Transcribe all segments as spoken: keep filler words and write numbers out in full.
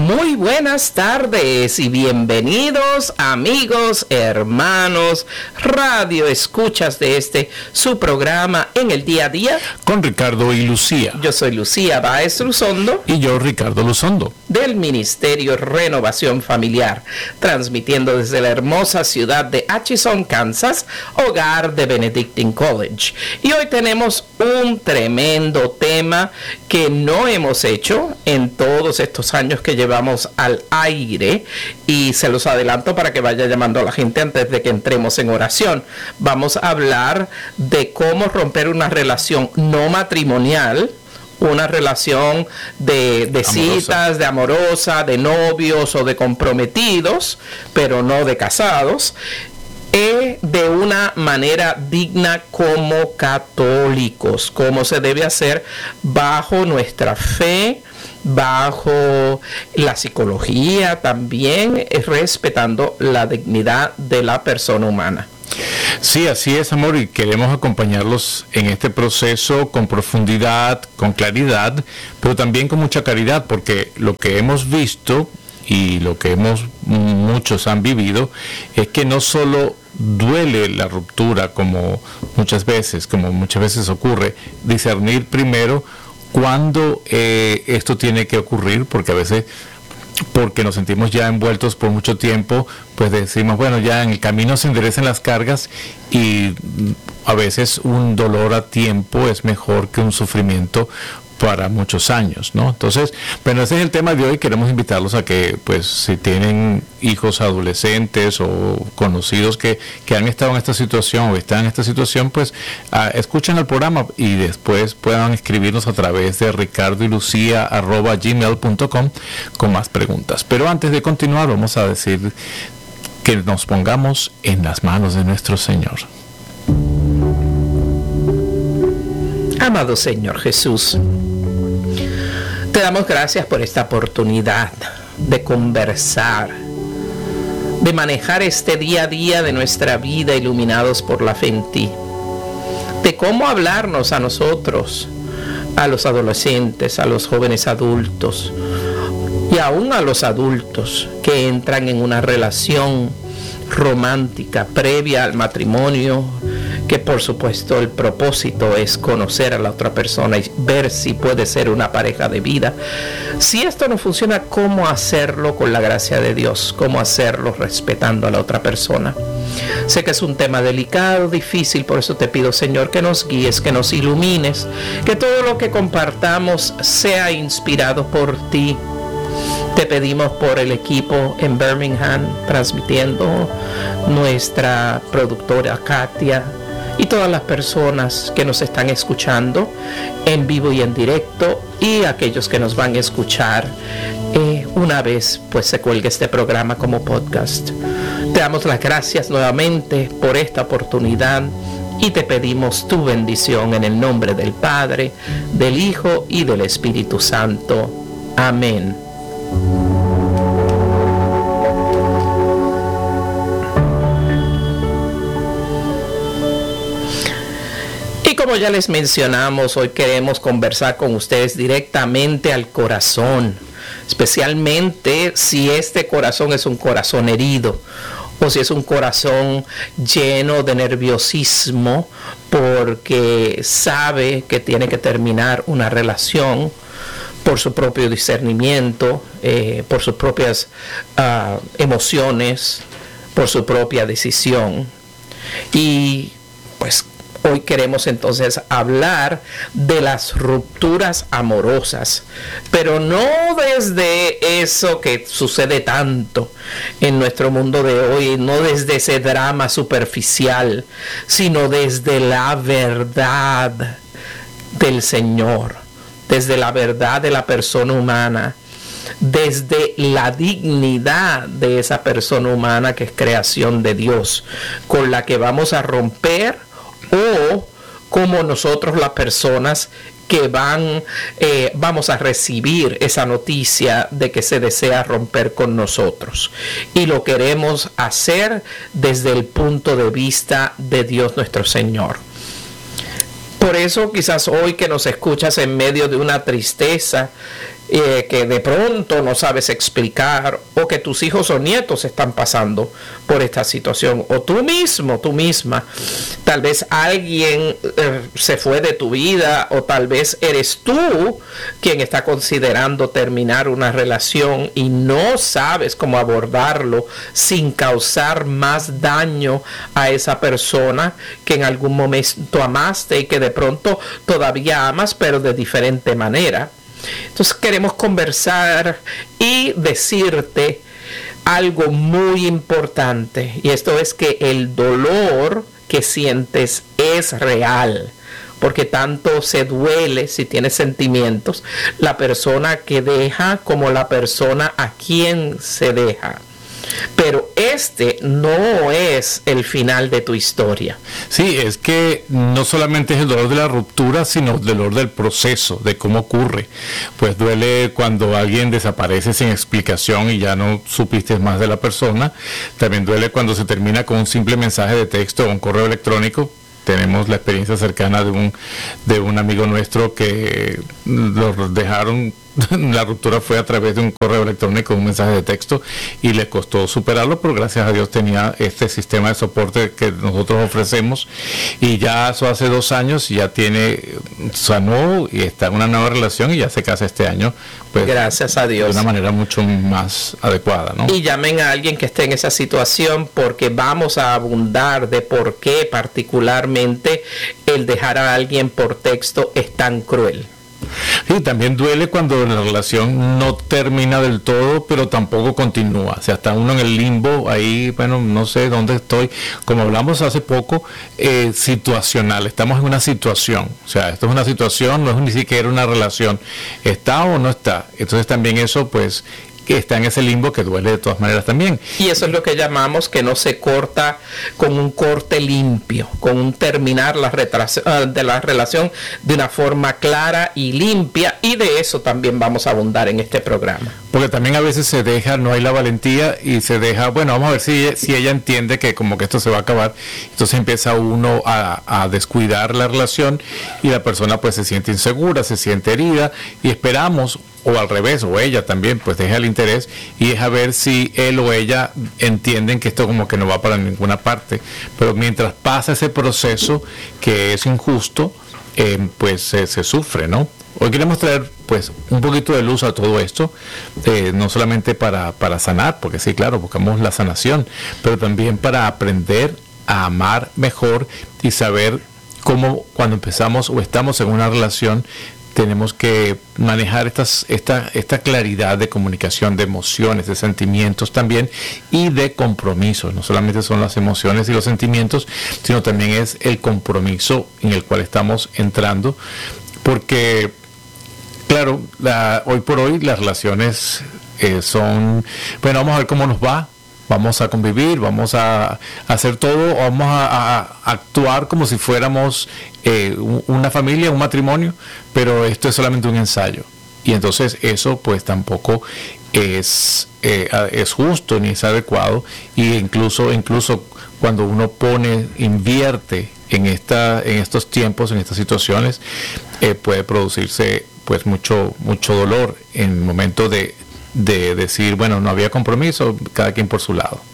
Muy buenas tardes y bienvenidos amigos, hermanos, radio escuchas de este su programa En el Día a Día con Ricardo y Lucía. Yo soy Lucía Báez Luzondo y yo Ricardo Luzondo del Ministerio Renovación Familiar, transmitiendo desde la hermosa ciudad de Atchison, Kansas, hogar de Benedictine College. Y hoy tenemos un tremendo tema que no hemos hecho en todos estos años que llevamos al aire, y se los adelanto para que vaya llamando a la gente antes de que entremos en oración. Vamos a hablar de cómo romper una relación no matrimonial, una relación de, de citas, de amorosa, de novios o de comprometidos, pero no de casados, eh, de una manera digna como católicos, cómo se debe hacer bajo nuestra fe, bajo la psicología también, respetando la dignidad de la persona humana. Sí, así es, amor, y queremos acompañarlos en este proceso con profundidad, con claridad, pero también con mucha caridad, porque lo que hemos visto y lo que hemos muchos han vivido es que no solo duele la ruptura, como muchas veces, como muchas veces ocurre, discernir primero cuándo eh, esto tiene que ocurrir, porque a veces, porque nos sentimos ya envueltos por mucho tiempo, pues decimos, bueno, ya en el camino se enderecen las cargas, y a veces un dolor a tiempo es mejor que un sufrimiento para muchos años, ¿no? Entonces, bueno, ese es el tema de hoy. Queremos invitarlos a que, pues, si tienen hijos adolescentes o conocidos que, que han estado en esta situación o están en esta situación, pues, uh, escuchen el programa y después puedan escribirnos a través de ricardo y lucía arroba gmail punto com con más preguntas. Pero antes de continuar, vamos a decir que nos pongamos en las manos de nuestro Señor. Amado Señor Jesús, te damos gracias por esta oportunidad de conversar, de manejar este día a día de nuestra vida iluminados por la fe en ti, de cómo hablarnos a nosotros, a los adolescentes, a los jóvenes adultos y aún a los adultos que entran en una relación romántica previa al matrimonio, que por supuesto el propósito es conocer a la otra persona y ver si puede ser una pareja de vida. Si esto no funciona, ¿cómo hacerlo con la gracia de Dios? ¿Cómo hacerlo respetando a la otra persona? Sé que es un tema delicado, difícil, por eso te pido, Señor, que nos guíes, que nos ilumines, que todo lo que compartamos sea inspirado por ti. Te pedimos por el equipo en Birmingham, transmitiendo, nuestra productora Katia y todas las personas que nos están escuchando en vivo y en directo, y aquellos que nos van a escuchar eh, una vez pues se cuelgue este programa como podcast. Te damos las gracias nuevamente por esta oportunidad y te pedimos tu bendición en el nombre del Padre, del Hijo y del Espíritu Santo. Amén. Como ya les mencionamos, hoy queremos conversar con ustedes directamente al corazón, especialmente si este corazón es un corazón herido o si es un corazón lleno de nerviosismo porque sabe que tiene que terminar una relación por su propio discernimiento, eh, por sus propias uh, emociones, por su propia decisión. Y pues hoy queremos entonces hablar de las rupturas amorosas, pero no desde eso que sucede tanto en nuestro mundo de hoy, no desde ese drama superficial, sino desde la verdad del Señor, desde la verdad de la persona humana, desde la dignidad de esa persona humana que es creación de Dios, con la que vamos a romper, o como nosotros las personas que van, eh, vamos a recibir esa noticia de que se desea romper con nosotros. Y lo queremos hacer desde el punto de vista de Dios nuestro Señor. Por eso quizás hoy que nos escuchas en medio de una tristeza, eh, que de pronto no sabes explicar, o que tus hijos o nietos están pasando por esta situación, o tú mismo, tú misma, tal vez alguien eh, se fue de tu vida, o tal vez eres tú quien está considerando terminar una relación y no sabes cómo abordarlo sin causar más daño a esa persona que en algún momento amaste y que de pronto todavía amas, pero de diferente manera. Entonces queremos conversar y decirte algo muy importante, y esto es que el dolor que sientes es real, porque tanto se duele, si tienes sentimientos, la persona que deja como la persona a quien se deja. Pero este no es el final de tu historia. Sí, es que no solamente es el dolor de la ruptura, sino el dolor del proceso, de cómo ocurre. Pues duele cuando alguien desaparece sin explicación y ya no supiste más de la persona. También duele cuando se termina con un simple mensaje de texto o un correo electrónico. Tenemos la experiencia cercana de un, de un amigo nuestro que lo dejaron, la ruptura fue a través de un correo electrónico, un mensaje de texto, y le costó superarlo, pero gracias a Dios tenía este sistema de soporte que nosotros ofrecemos, y ya eso hace dos años, ya tiene, sanó y está en una nueva relación y ya se casa este año, pues, gracias a Dios, de una manera mucho más adecuada, ¿no? Y llamen a alguien que esté en esa situación, porque vamos a abundar de por qué particularmente el dejar a alguien por texto es tan cruel. Sí, también duele cuando la relación no termina del todo, pero tampoco continúa. O sea, está uno en el limbo, ahí, bueno, no sé dónde estoy. Como hablamos hace poco, eh, situacional. Estamos en una situación. O sea, esto es una situación, no es ni siquiera una relación. ¿Está o no está? Entonces también eso, pues, que está en ese limbo que duele de todas maneras también. Y eso es lo que llamamos que no se corta con un corte limpio, con un terminar la de la relación de una forma clara y limpia, y de eso también vamos a abundar en este programa. Porque también a veces se deja, no hay la valentía y se deja, bueno, vamos a ver si, si ella entiende que como que esto se va a acabar, entonces empieza uno a, a descuidar la relación y la persona pues se siente insegura, se siente herida, y esperamos, o al revés, o ella también, pues deja el interés y es a ver si él o ella entienden que esto como que no va para ninguna parte. Pero mientras pasa ese proceso que es injusto, eh, pues eh, se sufre, ¿no? Hoy queremos traer pues un poquito de luz a todo esto, eh, no solamente para, para sanar, porque sí, claro, buscamos la sanación, pero también para aprender a amar mejor y saber cómo cuando empezamos o estamos en una relación tenemos que manejar estas, esta, esta claridad de comunicación, de emociones, de sentimientos también, y de compromisos. No solamente son las emociones y los sentimientos, sino también es el compromiso en el cual estamos entrando, porque, claro, la, hoy por hoy las relaciones eh, son, bueno, vamos a ver cómo nos va, vamos a convivir, vamos a hacer todo, vamos a, a actuar como si fuéramos eh, una familia, un matrimonio, pero esto es solamente un ensayo. Y entonces eso pues tampoco es, eh, es justo ni es adecuado, y incluso, incluso cuando uno pone, invierte en, esta, en estos tiempos, en estas situaciones, eh, puede producirse pues mucho, mucho dolor en el momento de de decir, bueno, no había compromiso, cada quien por su lado.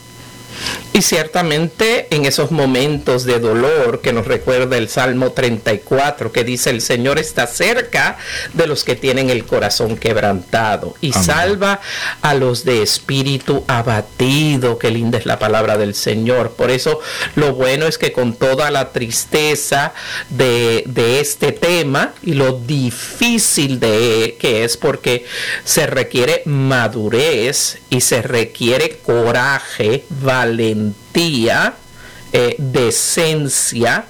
Y ciertamente en esos momentos de dolor que nos recuerda el Salmo treinta y cuatro, que dice: el Señor está cerca de los que tienen el corazón quebrantado y Amén. Salva a los de espíritu abatido. Qué linda es la palabra del Señor. Por eso lo bueno es que con toda la tristeza de, de este tema y lo difícil de que es, porque se requiere madurez y se requiere coraje, valentía, eh, decencia,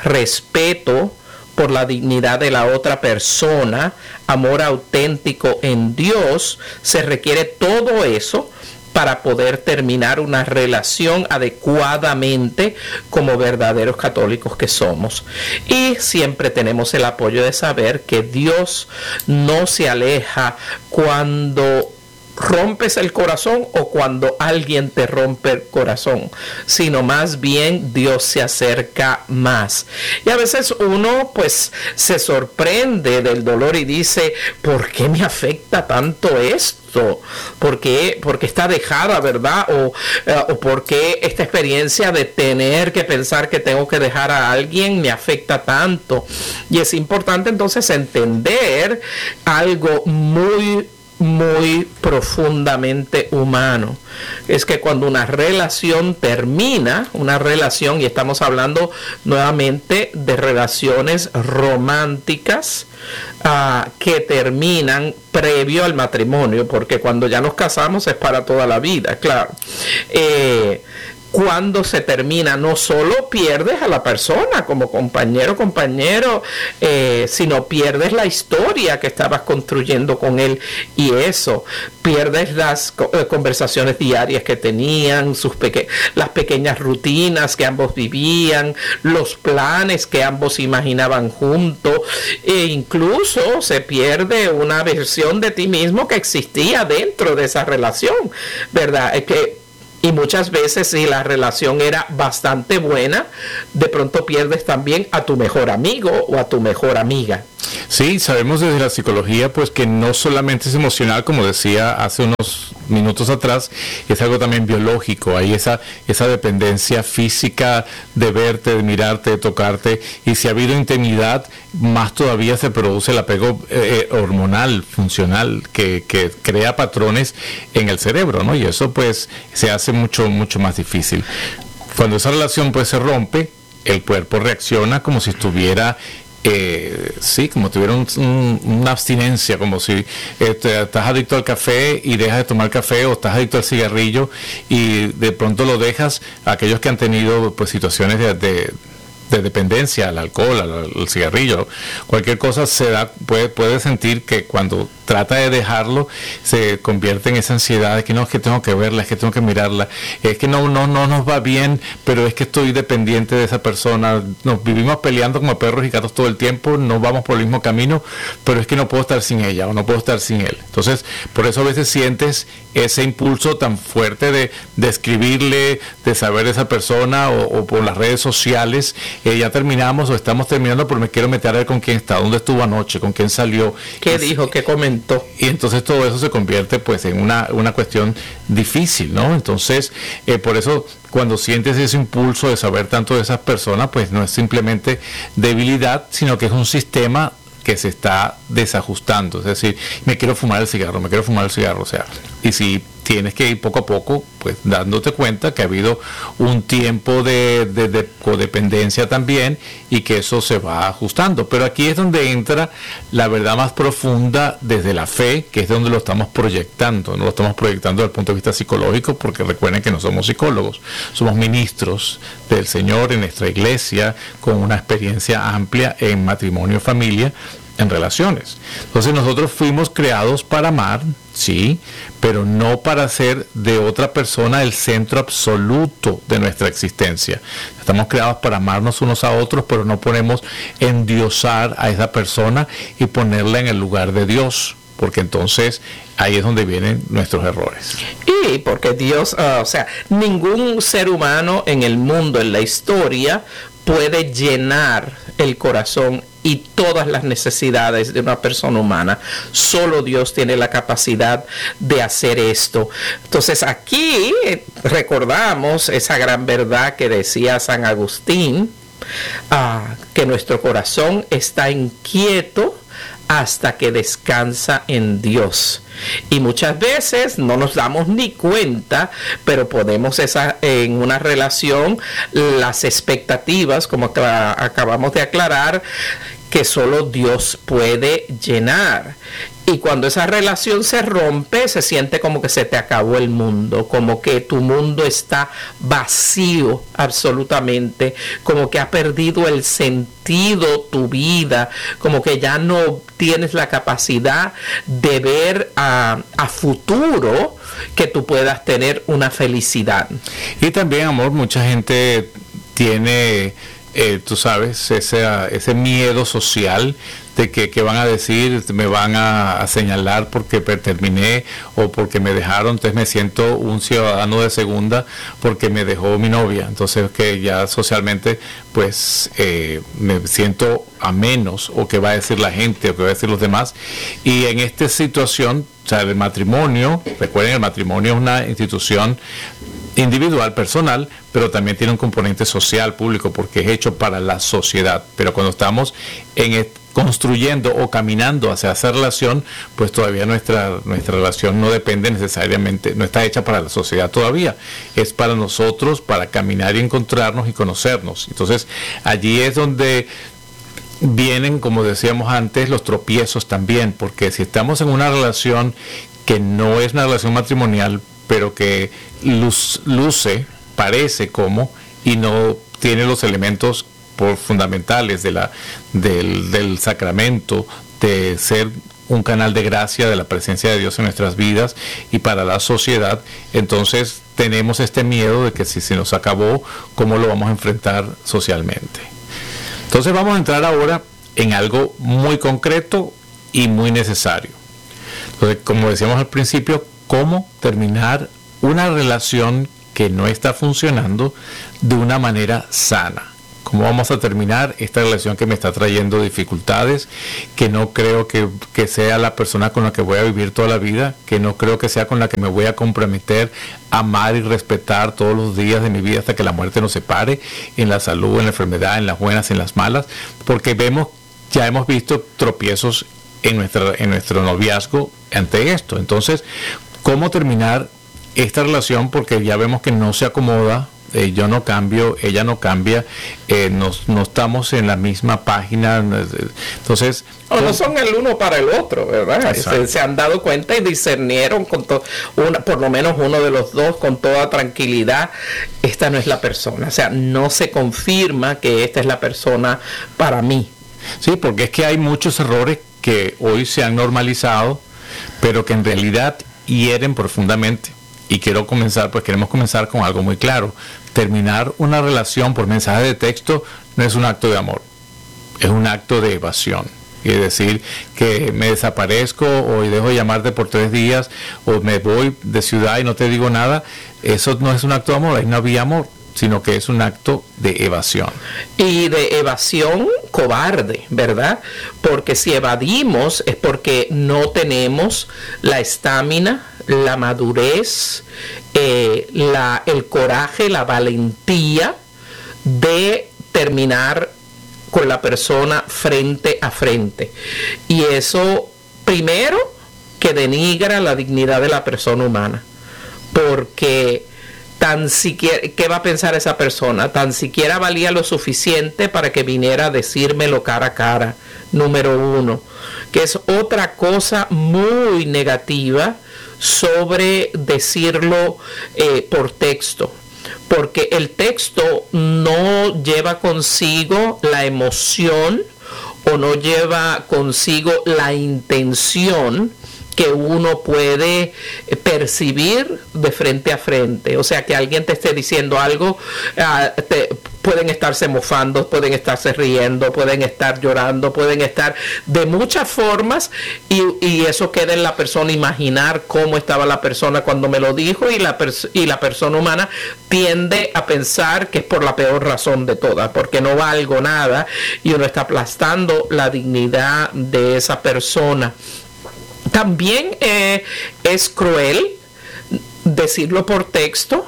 respeto por la dignidad de la otra persona, amor auténtico en Dios, se requiere todo eso para poder terminar una relación adecuadamente como verdaderos católicos que somos. Y siempre tenemos el apoyo de saber que Dios no se aleja cuando rompes el corazón o cuando alguien te rompe el corazón, sino más bien Dios se acerca más. Y a veces uno pues se sorprende del dolor y dice, ¿por qué me afecta tanto esto? ¿Por qué, por qué está dejada, verdad? O, uh, o por qué esta experiencia de tener que pensar que tengo que dejar a alguien me afecta tanto. Y es importante entonces entender algo muy muy profundamente humano. Es que cuando una relación termina, una relación, y estamos hablando nuevamente de relaciones románticas uh, que terminan previo al matrimonio, porque cuando ya nos casamos es para toda la vida, claro. Eh, Cuando se termina, no solo pierdes a la persona como compañero, compañero, eh, sino pierdes la historia que estabas construyendo con él, y eso, pierdes las eh, conversaciones diarias que tenían, sus peque- las pequeñas rutinas que ambos vivían, los planes que ambos imaginaban juntos, e incluso se pierde una versión de ti mismo que existía dentro de esa relación, ¿verdad? Es que Y muchas veces, si la relación era bastante buena, de pronto pierdes también a tu mejor amigo o a tu mejor amiga. Sí, sabemos desde la psicología pues que no solamente es emocional, como decía hace unos minutos atrás, es algo también biológico. Hay esa, esa dependencia física de verte, de mirarte, de tocarte, y si ha habido intimidad, más todavía se produce el apego eh, hormonal, funcional, que, que crea patrones en el cerebro, ¿no? Y eso pues se hace mucho, mucho más difícil. Cuando esa relación pues se rompe, el cuerpo reacciona como si estuviera Eh, sí, como tuviera un, un, una abstinencia, como si eh, te, estás adicto al café y dejas de tomar café, o estás adicto al cigarrillo y de pronto lo dejas. Aquellos que han tenido pues situaciones de, de, de dependencia al alcohol, al, al cigarrillo, cualquier cosa, se da, puede, puede sentir que cuando trata de dejarlo se convierte en esa ansiedad de que no, es que tengo que verla, es que tengo que mirarla, es que no, no, no nos va bien, pero es que estoy dependiente de esa persona, nos vivimos peleando como perros y gatos todo el tiempo, no vamos por el mismo camino, pero es que no puedo estar sin ella o no puedo estar sin él. Entonces, por eso a veces sientes ese impulso tan fuerte de, de escribirle, de saber de esa persona, o, o por las redes sociales, eh, ya terminamos o estamos terminando, pero me quiero meter a ver con quién está, dónde estuvo anoche, con quién salió, qué dijo, qué comentó. Y entonces todo eso se convierte pues en una, una cuestión difícil, ¿no? Entonces, eh, por eso cuando sientes ese impulso de saber tanto de esas personas, pues no es simplemente debilidad, sino que es un sistema que se está desajustando. Es decir, me quiero fumar el cigarro, me quiero fumar el cigarro, o sea, y si tienes que ir poco a poco, pues dándote cuenta que ha habido un tiempo de, de, de codependencia también, y que eso se va ajustando. Pero aquí es donde entra la verdad más profunda desde la fe, que es donde lo estamos proyectando. No lo estamos proyectando desde el punto de vista psicológico, porque recuerden que no somos psicólogos, somos ministros del Señor en nuestra iglesia, con una experiencia amplia en matrimonio y familia, en relaciones. Entonces nosotros fuimos creados para amar, sí, pero no para ser de otra persona el centro absoluto de nuestra existencia. Estamos creados para amarnos unos a otros, pero no podemos endiosar a esa persona y ponerla en el lugar de Dios, porque entonces ahí es donde vienen nuestros errores. Y porque Dios, uh, o sea, ningún ser humano en el mundo, en la historia, puede llenar el corazón y todas las necesidades de una persona humana. Solo Dios tiene la capacidad de hacer esto. Entonces aquí recordamos esa gran verdad que decía San Agustín, uh, que nuestro corazón está inquieto hasta que descansa en Dios. Y muchas veces no nos damos ni cuenta, pero ponemos esa, en una relación las expectativas, como acabamos de aclarar, que solo Dios puede llenar. Y cuando esa relación se rompe, se siente como que se te acabó el mundo, como que tu mundo está vacío absolutamente, como que ha perdido el sentido tu vida, como que ya no tienes la capacidad de ver a, a futuro que tú puedas tener una felicidad. Y también, amor, mucha gente tiene... Eh, tú sabes, ese, ese miedo social de que, que van a decir, me van a, a señalar porque terminé o porque me dejaron, entonces me siento un ciudadano de segunda porque me dejó mi novia, entonces que ya socialmente pues eh, me siento a menos, o que va a decir la gente o que va a decir los demás. Y en esta situación, o sea, el matrimonio, recuerden, el matrimonio es una institución individual, personal, pero también tiene un componente social, público, porque es hecho para la sociedad. Pero cuando estamos en el, construyendo o caminando hacia esa relación, pues todavía nuestra nuestra relación no depende necesariamente, no está hecha para la sociedad todavía, es para nosotros, para caminar y encontrarnos y conocernos. Entonces allí es donde vienen, como decíamos antes, los tropiezos también, porque si estamos en una relación que no es una relación matrimonial, pero que luz, luce, parece como, y no tiene los elementos por fundamentales de la, del, del sacramento, de ser un canal de gracia de la presencia de Dios en nuestras vidas y para la sociedad, entonces tenemos este miedo de que si se nos acabó, ¿cómo lo vamos a enfrentar socialmente? Entonces vamos a entrar ahora en algo muy concreto y muy necesario. Entonces, como decíamos al principio, ¿cómo terminar una relación que no está funcionando de una manera sana? ¿Cómo vamos a terminar esta relación que me está trayendo dificultades, que no creo que, que sea la persona con la que voy a vivir toda la vida, que no creo que sea con la que me voy a comprometer, amar y respetar todos los días de mi vida hasta que la muerte nos separe, en la salud, en la enfermedad, en las buenas, en las malas? Porque vemos, ya hemos visto tropiezos en, nuestra, en nuestro noviazgo ante esto. Entonces, ¿cómo terminar esta relación? Porque ya vemos que no se acomoda. Eh, yo no cambio, ella no cambia, eh, no, no estamos en la misma página, entonces... O no son el uno para el otro, ¿verdad? Se, se han dado cuenta y discernieron, con to, una, por lo menos uno de los dos, con toda tranquilidad, esta no es la persona. O sea, no se confirma que esta es la persona para mí. Sí, porque es que hay muchos errores que hoy se han normalizado, pero que en realidad hieren profundamente. Y quiero comenzar, pues queremos comenzar con algo muy claro. Terminar una relación por mensaje de texto no es un acto de amor, es un acto de evasión. Es decir, que me desaparezco o dejo de llamarte por tres días o me voy de ciudad y no te digo nada, eso no es un acto de amor, ahí no había amor, sino que es un acto de evasión. Y de evasión cobarde, ¿verdad? Porque si evadimos es porque no tenemos la estamina, la madurez, eh, la, el coraje, la valentía de terminar con la persona frente a frente. Y eso, primero, que denigra la dignidad de la persona humana. Porque tan siquiera, ¿qué va a pensar esa persona? Tan siquiera valía lo suficiente para que viniera a decírmelo cara a cara, número uno. Que es otra cosa muy negativa sobre decirlo eh, por texto, porque el texto no lleva consigo la emoción o no lleva consigo la intención que uno puede percibir de frente a frente. O sea, que alguien te esté diciendo algo, uh, te, pueden estarse mofando, pueden estarse riendo, pueden estar llorando, pueden estar de muchas formas, y, y eso queda en la persona imaginar cómo estaba la persona cuando me lo dijo, y la, pers- y la persona humana tiende a pensar que es por la peor razón de todas, porque no valgo nada, y uno está aplastando la dignidad de esa persona. También eh, es cruel decirlo por texto,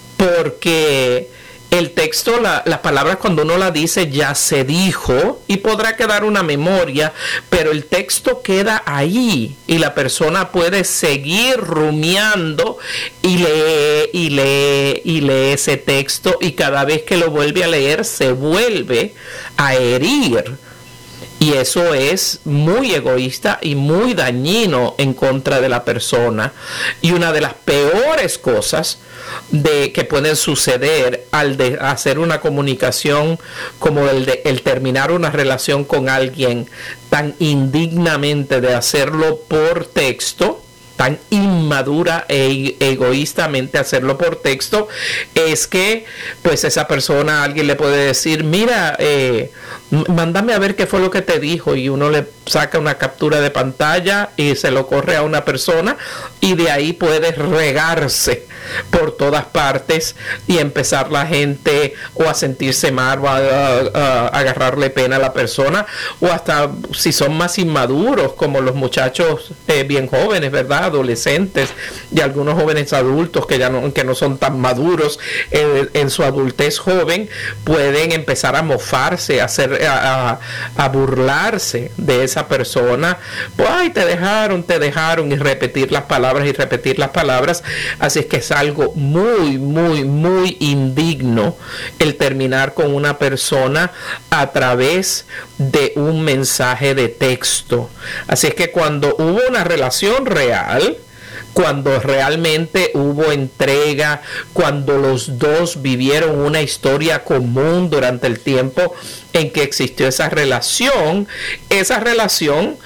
porque el texto, la, las palabras cuando uno la dice ya se dijo y podrá quedar una memoria, pero el texto queda ahí y la persona puede seguir rumiando y lee y lee y lee ese texto, y cada vez que lo vuelve a leer se vuelve a herir. Y eso es muy egoísta y muy dañino en contra de la persona. Y una de las peores cosas de que pueden suceder al de hacer una comunicación como el de el terminar una relación con alguien tan indignamente, de hacerlo por texto, tan inmadura e egoístamente hacerlo por texto, es que pues esa persona, alguien le puede decir, mira, eh, mándame a ver qué fue lo que te dijo, y uno le saca una captura de pantalla y se lo corre a una persona, y de ahí puede regarse por todas partes y empezar la gente o a sentirse mal o a, a, a agarrarle pena a la persona, o hasta si son más inmaduros, como los muchachos eh, bien jóvenes, ¿verdad? Adolescentes y algunos jóvenes adultos que ya no, que no son tan maduros en, en su adultez joven, pueden empezar a mofarse, a, hacer, a, a, a burlarse de esa persona. Pues, ay, te dejaron, te dejaron, y repetir las palabras y repetir las palabras. Así es que es algo muy, muy, muy indigno el terminar con una persona a través de un mensaje de texto. Así es que cuando hubo una relación real, cuando realmente hubo entrega, cuando los dos vivieron una historia común durante el tiempo en que existió esa relación, esa relación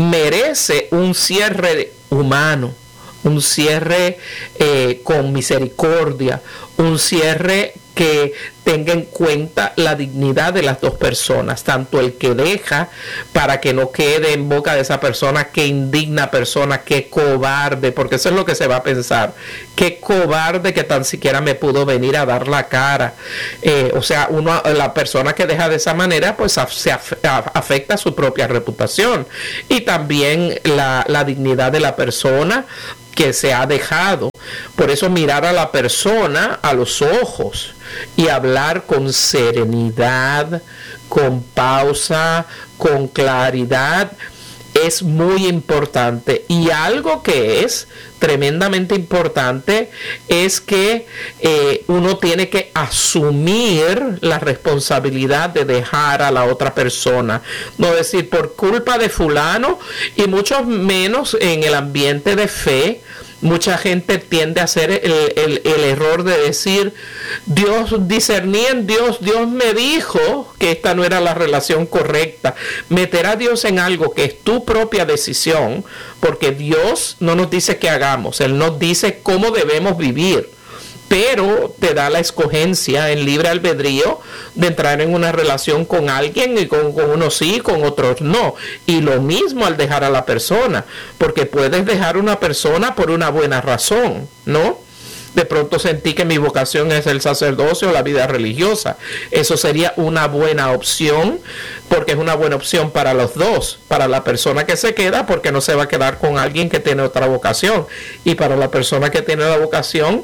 merece un cierre humano, un cierre eh, con misericordia, un cierre que tenga en cuenta la dignidad de las dos personas, tanto el que deja, para que no quede en boca de esa persona, qué indigna persona, qué cobarde, porque eso es lo que se va a pensar, qué cobarde que tan siquiera me pudo venir a dar la cara. Eh, o sea, uno, la persona que deja de esa manera, pues se afecta su propia reputación, y también la, la dignidad de la persona que se ha dejado. Por eso mirar a la persona a los ojos y hablar con serenidad, con pausa, con claridad, es muy importante. Y algo que es tremendamente importante es que eh, uno tiene que asumir la responsabilidad de dejar a la otra persona, no decir por culpa de fulano, y mucho menos en el ambiente de fe. Mucha gente tiende a hacer el, el, el error de decir, Dios, discerní en Dios, Dios me dijo que esta no era la relación correcta. Meter a Dios en algo que es tu propia decisión, porque Dios no nos dice qué hagamos, Él nos dice cómo debemos vivir, pero te da la escogencia en libre albedrío de entrar en una relación con alguien, y con, con unos sí, con otros no. Y lo mismo al dejar a la persona, porque puedes dejar una persona por una buena razón, ¿no? De pronto sentí que mi vocación es el sacerdocio o la vida religiosa. Eso sería una buena opción, porque es una buena opción para los dos, para la persona que se queda, porque no se va a quedar con alguien que tiene otra vocación, y para la persona que tiene la vocación,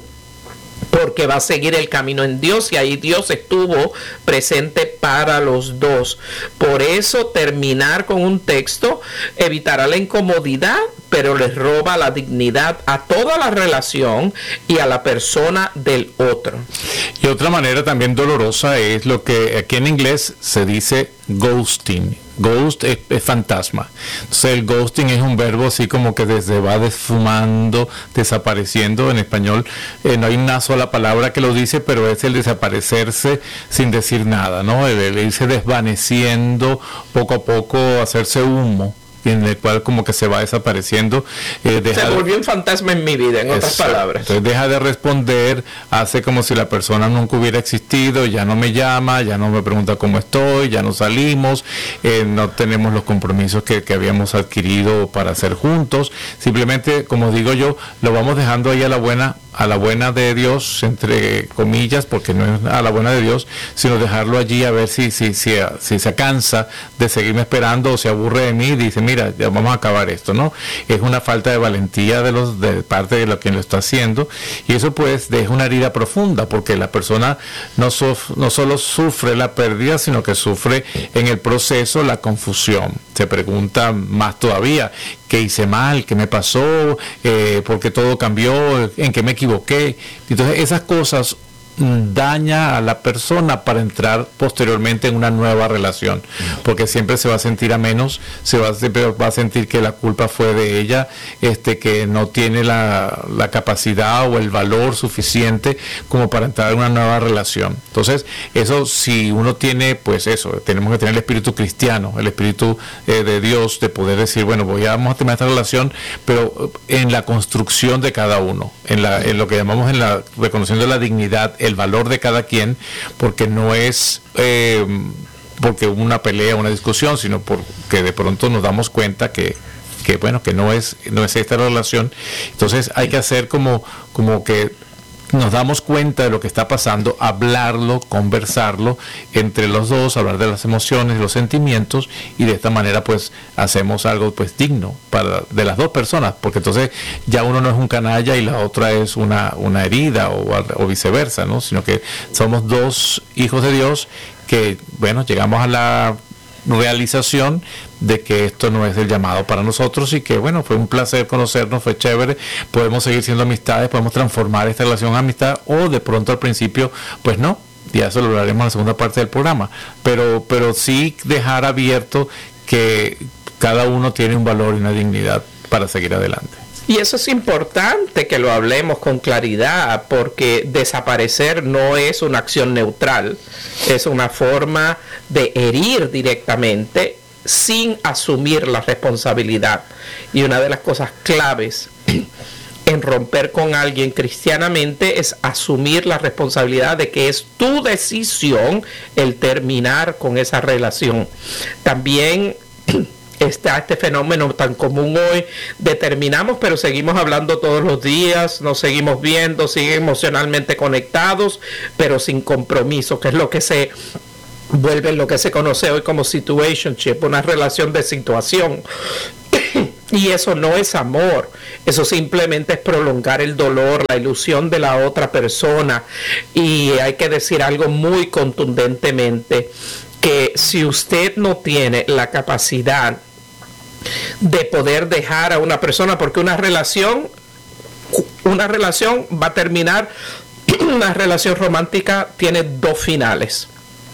porque va a seguir el camino en Dios, y ahí Dios estuvo presente para los dos. Por eso terminar con un texto evitará la incomodidad, pero les roba la dignidad a toda la relación y a la persona del otro. Y otra manera también dolorosa es lo que aquí en inglés se dice ghosting. Ghost es, es fantasma. Entonces el ghosting es un verbo así como que desde va desfumando, desapareciendo. En español eh, no hay una sola palabra que lo dice, pero es el desaparecerse sin decir nada, ¿no? El, el irse desvaneciendo poco a poco, hacerse humo, en el cual como que se va desapareciendo. Eh, deja se volvió un fantasma en mi vida, en eso, otras palabras. Entonces deja de responder, hace como si la persona nunca hubiera existido, ya no me llama, ya no me pregunta cómo estoy, ya no salimos, eh, no tenemos los compromisos que, que habíamos adquirido para hacer juntos. Simplemente, como digo yo, lo vamos dejando ahí a la buena a la buena de Dios, entre comillas, porque no es a la buena de Dios, sino dejarlo allí a ver si si si, si se cansa de seguirme esperando o se aburre de mí y dice, mira, ya vamos a acabar esto, ¿no? Es una falta de valentía de los de parte de lo quien lo está haciendo, y eso pues deja una herida profunda, porque la persona no, sof, no solo sufre la pérdida, sino que sufre en el proceso la confusión. Se pregunta más todavía, ¿qué hice mal? ¿Qué me pasó? Eh, ¿por qué todo cambió? ¿En qué me equivoqué? Entonces esas cosas daña a la persona para entrar posteriormente en una nueva relación, porque siempre se va a sentir a menos, se va, siempre va a sentir que la culpa fue de ella, este que no tiene la, la capacidad o el valor suficiente como para entrar en una nueva relación. Entonces, eso, si uno tiene, pues eso, tenemos que tener el espíritu cristiano, el espíritu eh, de Dios, de poder decir, bueno, voy a, vamos a terminar esta relación, pero en la construcción de cada uno, en, la, en lo que llamamos en la reconociendo la dignidad, el valor de cada quien, porque no es eh, porque una pelea, una discusión, sino porque de pronto nos damos cuenta que, que bueno, que no es, no es esta relación. Entonces hay que hacer como, como que nos damos cuenta de lo que está pasando, hablarlo, conversarlo entre los dos, hablar de las emociones, los sentimientos, y de esta manera pues hacemos algo pues digno para de las dos personas, porque entonces ya uno no es un canalla y la otra es una, una herida o, o viceversa, ¿no? Sino que somos dos hijos de Dios que, bueno, llegamos a la realización de que esto no es el llamado para nosotros y que bueno, fue un placer conocernos, fue chévere, podemos seguir siendo amistades, podemos transformar esta relación en amistad, o de pronto al principio pues no, ya eso lo hablaremos en la segunda parte del programa, pero, pero sí dejar abierto que cada uno tiene un valor y una dignidad para seguir adelante. Y eso es importante que lo hablemos con claridad, porque desaparecer no es una acción neutral, es una forma de herir directamente sin asumir la responsabilidad. Y una de las cosas claves en romper con alguien cristianamente es asumir la responsabilidad de que es tu decisión el terminar con esa relación. También está este fenómeno tan común hoy de terminamos, pero seguimos hablando todos los días, nos seguimos viendo, siguen emocionalmente conectados, pero sin compromiso, que es lo que se vuelve lo que se conoce hoy como situationship, una relación de situación. Y eso no es amor, eso simplemente es prolongar el dolor, la ilusión de la otra persona. Y hay que decir algo muy contundentemente, que si usted no tiene la capacidad de poder dejar a una persona, porque una relación, una relación va a terminar, una relación romántica tiene dos finales.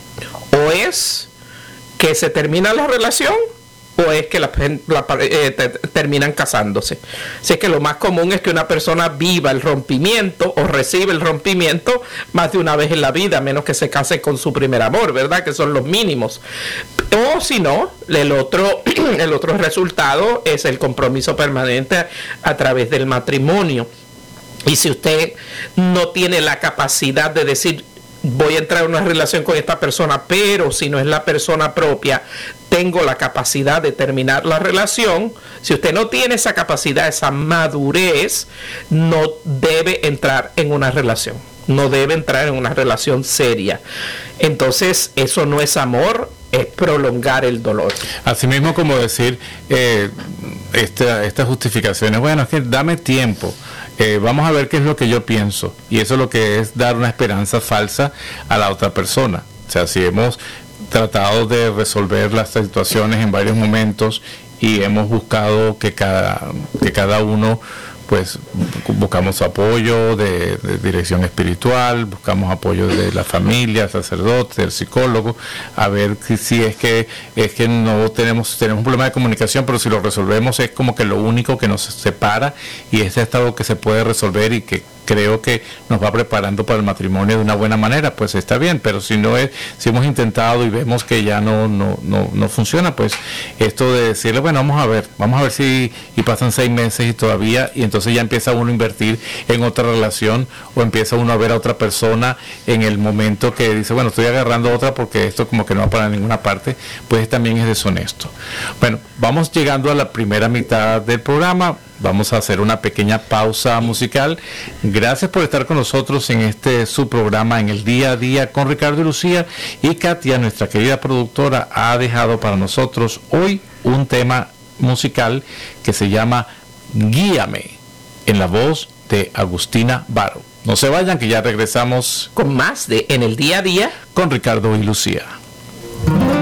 O es que se termina la relación, o es que la, la, eh, te, terminan casándose. Así que lo más común es que una persona viva el rompimiento o recibe el rompimiento más de una vez en la vida, a menos que se case con su primer amor, ¿verdad? Que son los mínimos. O si no, el otro, el otro resultado es el compromiso permanente a través del matrimonio. Y si usted no tiene la capacidad de decir, voy a entrar en una relación con esta persona, pero si no es la persona propia, tengo la capacidad de terminar la relación. Si usted no tiene esa capacidad, esa madurez, no debe entrar en una relación. No debe entrar en una relación seria. Entonces, eso no es amor, es prolongar el dolor. Asimismo, como decir, eh, esta, estas justificaciones, bueno, es que dame tiempo. Eh, vamos a ver qué es lo que yo pienso, y eso es lo que es dar una esperanza falsa a la otra persona. O sea, si hemos tratado de resolver las situaciones en varios momentos y hemos buscado que cada, que cada uno, pues buscamos apoyo de, de dirección espiritual, buscamos apoyo de la familia, sacerdote, del psicólogo, a ver si, si es que es que no tenemos tenemos un problema de comunicación, pero si lo resolvemos es como que lo único que nos separa, y es algo que se puede resolver y que creo que nos va preparando para el matrimonio de una buena manera, pues está bien. Pero si no es, si hemos intentado y vemos que ya no no no, no funciona, pues esto de decirle, bueno, vamos a ver, vamos a ver si, y pasan seis meses y todavía, y entonces ya empieza uno a invertir en otra relación, o empieza uno a ver a otra persona en el momento que dice, bueno, estoy agarrando otra porque esto como que no va para ninguna parte, pues también es deshonesto. Bueno, vamos llegando a la primera mitad del programa. Vamos a hacer una pequeña pausa musical. Gracias por estar con nosotros en este su programa, en el día a día con Ricardo y Lucía. Y Katia, nuestra querida productora, ha dejado para nosotros hoy un tema musical que se llama Guíame, en la voz de Agustina Baro. No se vayan, que ya regresamos con más de En el Día a Día con Ricardo y Lucía.